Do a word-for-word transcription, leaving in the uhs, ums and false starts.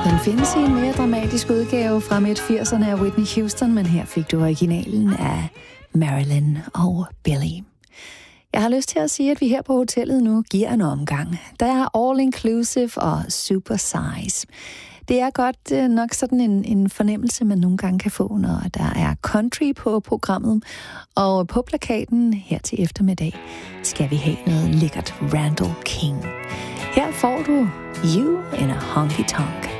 Den findes i en mere dramatisk udgave fra midt firserne af Whitney Houston, men her fik du originalen af Marilyn og Billy. Jeg har lyst til at sige, at vi her på hotellet nu giver en omgang. Der er all inclusive og super size. Det er godt nok sådan en, en fornemmelse, man nogle gange kan få, når der er country på programmet. Og på plakaten her til eftermiddag skal vi have noget lækkert Randall King. Her får du You in a Honky Tonk.